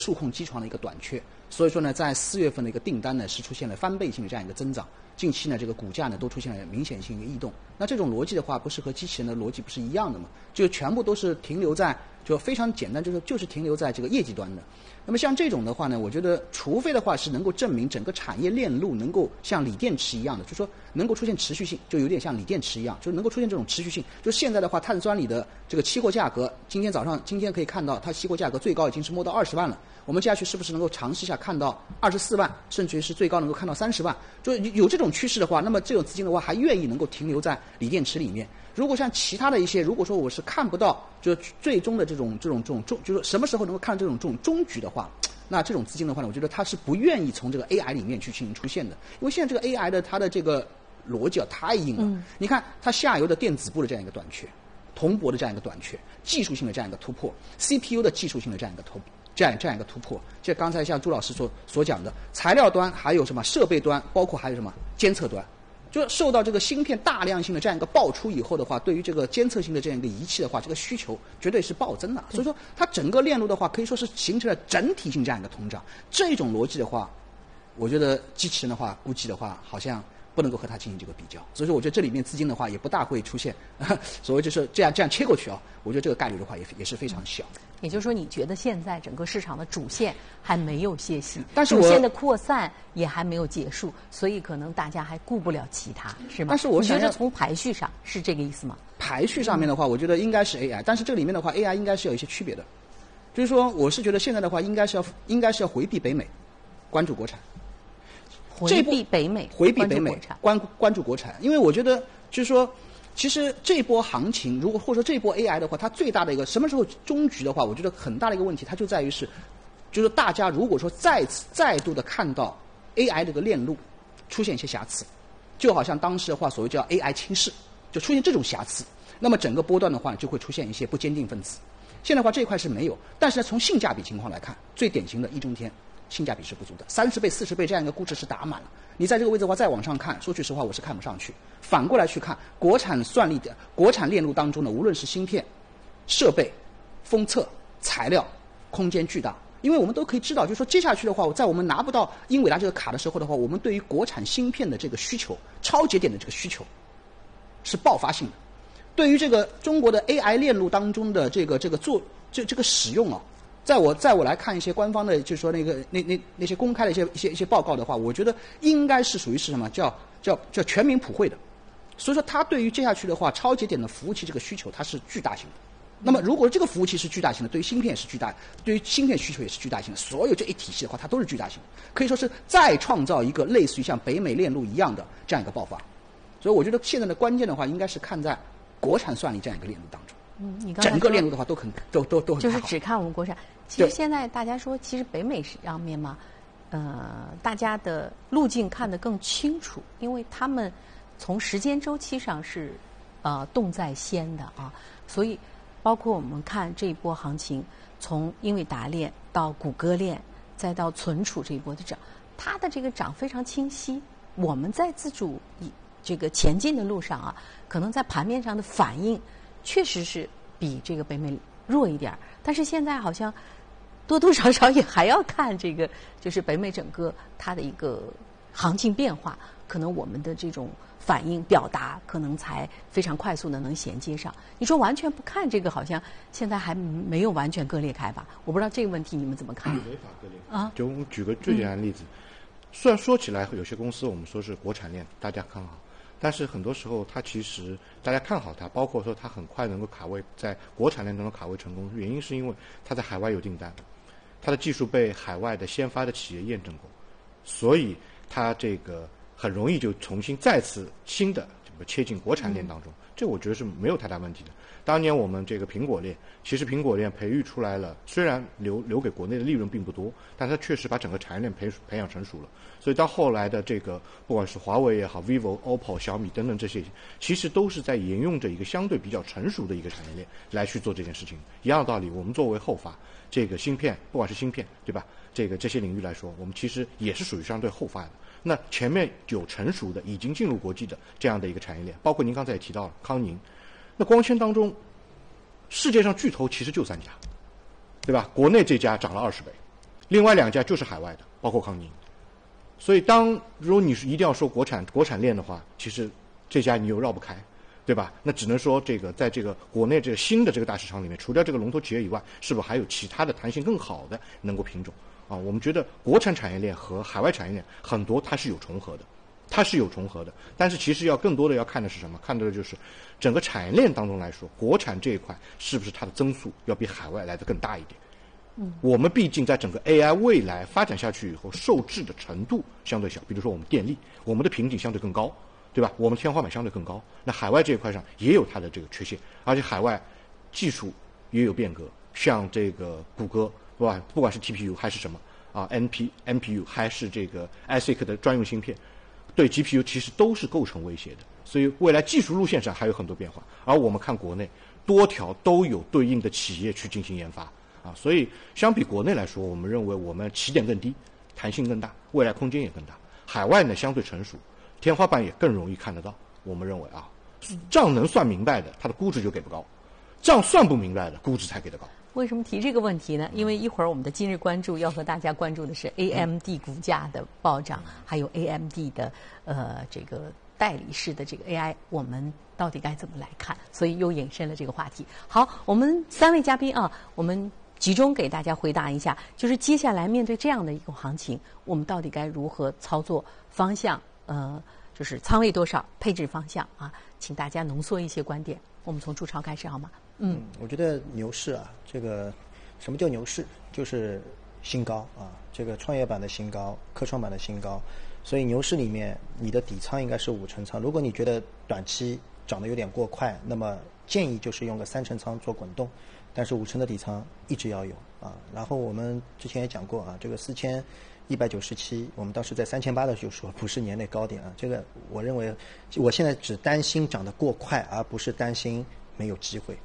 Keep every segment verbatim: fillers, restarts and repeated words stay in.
数控机床的一个短缺，所以说呢，在四月份的一个订单呢是出现了翻倍性的这样一个增长。近期呢，这个股价呢都出现了明显性的异动。那这种逻辑的话，不是和机器人的逻辑不是一样的吗？就全部都是停留在就非常简单，就是就是停留在这个业绩端的。那么像这种的话呢，我觉得除非的话是能够证明整个产业链路能够像锂电池一样的，就说能够出现持续性，就有点像锂电池一样，就能够出现这种持续性。就现在的话，碳酸锂的这个期货价格，今天早上今天可以看到，它期货价格最高已经是摸到二十万了。我们接下去是不是能够尝试一下看到二十四万，甚至于是最高能够看到三十万？就有这种趋势的话，那么这种资金的话还愿意能够停留在锂电池里面。如果像其他的一些，如果说我是看不到就最终的这种这种这种终，就是什么时候能够看到这种这种终局的话，那这种资金的话呢，我觉得它是不愿意从这个 A I 里面去进行出现的，因为现在这个 A I 的它的这个逻辑啊太硬了。嗯、你看它下游的电子部的这样一个短缺，铜箔的这样一个短缺，技术性的这样一个突破 ，C P U 的技术性的这样一个突破。这样这样一个突破，就刚才像朱老师所所讲的，材料端还有什么设备端，包括还有什么监测端，就受到这个芯片大量性的这样一个爆出以后的话，对于这个监测性的这样一个仪器的话，这个需求绝对是暴增的。所以说，它整个链路的话，可以说是形成了整体性这样一个通胀。这种逻辑的话，我觉得机器人的话，估计的话，好像不能够和它进行这个比较。所以说，我觉得这里面资金的话，也不大会出现所谓就是这样这样切过去啊。我觉得这个概率的话也也是非常小。 也就是说，你觉得现在整个市场的主线还没有歇息， 但是主线的扩散也还没有结束，所以可能大家还顾不了其他，是吗？ 但是我想你觉得从排序上是这个意思吗？ 排序上面的话，我觉得应该是 A I， 但是这里面的话 ，A I 应该是有一些区别的。就是说，我是觉得现在的话，应该是要应该是要回避北美，关注国产。 回避北美， 回避北美，关关注国产，因为我觉得就是说。其实这波行情，如果或者说这波 A I 的话，它最大的一个什么时候终局的话，我觉得很大的一个问题，它就在于是，就是大家如果说再次再度的看到 A I 这个链路出现一些瑕疵，就好像当时的话所谓叫 A I 轻视，就出现这种瑕疵，那么整个波段的话就会出现一些不坚定分子。现在的话这一块是没有，但是呢从性价比情况来看，最典型的易中天。性价比是不足的，三十倍、四十倍这样一个估值是打满了。你在这个位置的话，再往上看，说句实话，我是看不上去。反过来去看，国产算力的国产链路当中呢，无论是芯片、设备、封测、材料，空间巨大。因为我们都可以知道，就是说接下去的话，在我们拿不到英伟达这个卡的时候的话，我们对于国产芯片的这个需求、超节点的这个需求是爆发性的。对于这个中国的 A I 链路当中的这个这个做这这个使用啊。在我在我来看一些官方的，就是说那个那那那些公开的一些一些一些报告的话，我觉得应该是属于是什么叫叫叫全民普惠的，所以说它对于接下去的话，超节点的服务器这个需求它是巨大型的。那么如果这个服务器是巨大型的，对于芯片也是巨大，对于芯片需求也是巨大型的，所有这一体系的话，它都是巨大型的，可以说是再创造一个类似于像北美链路一样的这样一个爆发。所以我觉得现在的关键的话，应该是看在国产算力这样一个链路当中。 嗯，你刚才整个链路的话都很都都都很就是只看我们国产。其实现在大家说，其实北美上面嘛，呃，大家的路径看得更清楚，因为他们从时间周期上是呃动在先的啊，所以包括我们看这一波行情，从英伟达链到谷歌链，再到存储这一波的涨，它的这个涨非常清晰。我们在自主以这个前进的路上啊，可能在盘面上的反应。确实是比这个北美弱一点，但是现在好像多多少少也还要看这个，就是北美整个它的一个行情变化，可能我们的这种反应表达可能才非常快速的能衔接上。你说完全不看这个，好像现在还没有完全割裂开吧？我不知道这个问题你们怎么看？ 没法割裂啊！就我们举个最简单的例子，嗯、虽然说起来有些公司我们说是国产链，大家看好。但是很多时候，它其实大家看好它，包括说它很快能够卡位在国产链当中卡位成功，原因是因为它在海外有订单，它的技术被海外的先发的企业验证过，所以它这个很容易就重新再次新的这个切进国产链当中，嗯、这我觉得是没有太大问题的。当年我们这个苹果链，其实苹果链培育出来了，虽然留留给国内的利润并不多，但它确实把整个产业链培培养成熟了。所以到后来的这个，不管是华为也好 ，vivo、O P P O、小米等等这些，其实都是在沿用着一个相对比较成熟的一个产业链来去做这件事情。一样的道理，我们作为后发，这个芯片，不管是芯片，对吧？这个这些领域来说，我们其实也是属于相对后发的。那前面有成熟的、已经进入国际的这样的一个产业链，包括您刚才也提到了康宁。那光纤当中，世界上巨头其实就三家，对吧？国内这家涨了二十倍， 另外两家就是海外的，包括康宁。所以当如果你是一定要说国产国产链的话，其实这家你又绕不开，对吧？那只能说这个在这个国内这个新的这个大市场里面，除掉这个龙头企业以外，是不是还有其他的弹性更好的能够品种啊？我们觉得国产产业链和海外产业链很多它是有重合的，它是有重合的。但是其实要更多的要看的是什么？看到的就是整个产业链当中来说，国产这一块是不是它的增速要比海外来的更大一点？嗯，我们毕竟在整个 A I 未来发展下去以后，受制的程度相对小。比如说我们电力，我们的瓶颈相对更高，对吧？我们天花板相对更高。那海外这一块上也有它的这个缺陷，而且海外技术也有变革，像这个谷歌，对吧？不管是 T P U 还是什么啊 ，N P M P U 还是这个 A S I C 的专用芯片，对 G P U 其实都是构成威胁的。所以未来技术路线上还有很多变化。而我们看国内，多条都有对应的企业去进行研发。啊，所以相比国内来说，我们认为我们起点更低，弹性更大，未来空间也更大。海外呢相对成熟，天花板也更容易看得到。我们认为啊，账能算明白的，它的估值就给不高；账算不明白的，估值才给得高。 为什么提这个问题呢？因为一会儿我们的今日关注要和大家关注的是 A M D 股价的暴涨，还有 A M D 的呃这个代理式的这个 A I， 我们到底该怎么来看？所以又引申了这个话题。好，我们三位嘉宾啊，我们集中给大家回答一下，就是接下来面对这样的一个行情，我们到底该如何操作？方向，呃，就是仓位多少，配置方向啊，请大家浓缩一些观点。我们从朱超开始好吗？嗯， 嗯我觉得牛市啊，这个什么叫牛市？就是新高啊，这个创业板的新高，科创板的新高。所以牛市里面，你的底仓应该是五成仓。如果你觉得短期涨得有点过快，那么建议就是用个三成仓做滚动。但是五成的底仓一直要有啊。然后我们之前也讲过啊，这个四千一百九十七，我们当时在三千八的时候说不是年内高点啊。这个我认为，我现在只担心涨得过快，而不是担心没有机会。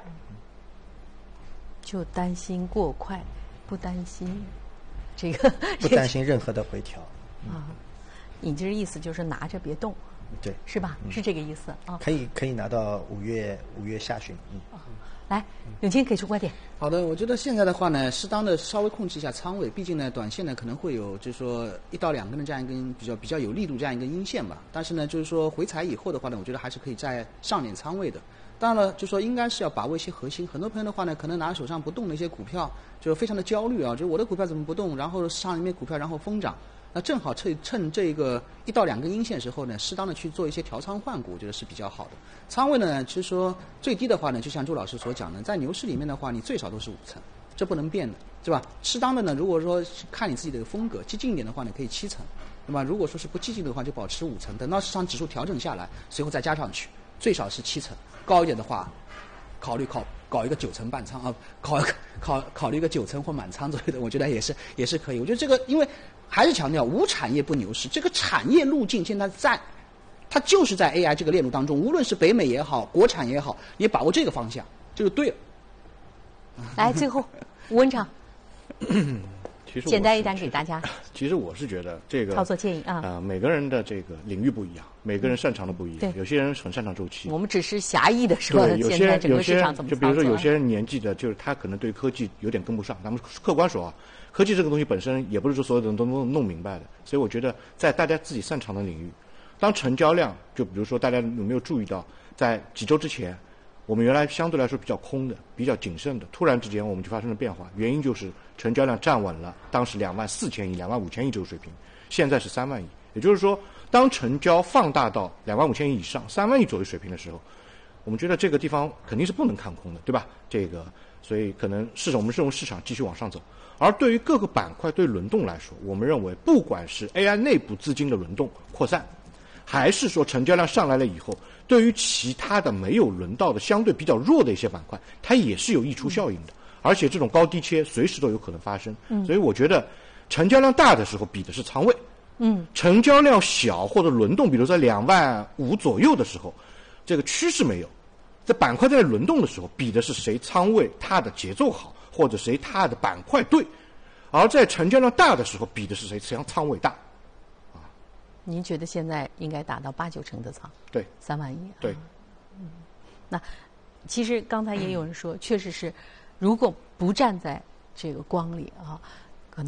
就担心过快，不担心这个不担心任何的回调啊。你这意思就是拿着别动， 对， 是吧？ 嗯、 是这个意思啊。 可以可以拿到五月五月下旬，嗯。 啊来，永清给出观点。 好的，我觉得现在的话呢，适当的稍微控制一下仓位，毕竟呢，短线呢可能会有就是说一到两根的这样一根比较比较有力度这样一根阴线吧。但是呢，就是说回踩以后的话呢，我觉得还是可以再上点仓位的。当然了，就说应该是要把握一些核心。很多朋友的话呢，可能拿手上不动的一些股票，就非常的焦虑啊，就是我的股票怎么不动，然后市场里面股票然后疯涨。那正好趁趁这个一到两根阴线时候呢，适当的去做一些调仓换股，我觉得是比较好的。仓位呢，其实说最低的话呢，就像周老师所讲的，在牛市里面的话，你最少都是五成，这不能变的，对吧？适当的呢，如果说看你自己的风格，激进一点的话呢，可以七成，对吧？如果说是不激进的话，就保持五成，等到市场指数调整下来，随后再加上去，最少是七成，高一点的话，考虑考搞一个九成半仓啊，考考考虑一个九成或满仓之类的，我觉得也是也是可以。我觉得这个因为。还是强调无产业不牛市，这个产业路径现在在，它就是在 A I 这个链路当中，无论是北美也好，国产也好，你把握这个方向，这就对了。 来，最后吴文长， 其实简单一点给大家。 其实我是觉得这个操作建议啊， 呃，每个人的这个领域不一样，每个人擅长的不一样。有些人很擅长周期， 我们只是狭义的说，现在整个市场怎么操作。 就比如说有些人年纪的，就是他可能对科技有点跟不上。咱们客观说啊。科技这个东西本身也不是说所有的人都能弄明白的，所以我觉得在大家自己擅长的领域，当成交量，就比如说大家有没有注意到，在几周之前，我们原来相对来说比较空的、比较谨慎的，突然之间我们就发生了变化，原因就是成交量站稳了当时两万四千亿、两万五千亿这个水平，现在是三万亿，也就是说，当成交放大到两万五千亿以上、三万亿左右水平的时候，我们觉得这个地方肯定是不能看空的，对吧？这个，所以可能市场我们是用市场继续往上走。而对于各个板块对轮动来说，我们认为不管是 A I 内部资金的轮动扩散，还是说成交量上来了以后，对于其他的没有轮到的相对比较弱的一些板块，它也是有溢出效应的。而且这种高低切随时都有可能发生。嗯，所以我觉得成交量大的时候比的是仓位，嗯，成交量小或者轮动，比如在两万五左右的时候，这个趋势没有，在板块在轮动的时候，比的是谁仓位它的节奏好。或者谁它的板块对，而在成交量大的时候，比的是谁仓仓位大，啊？ 您觉得现在应该达到八九成的仓？ 对， 三万亿。 对， 嗯，那其实刚才也有人说，嗯、确实是，如果不站在这个光里啊，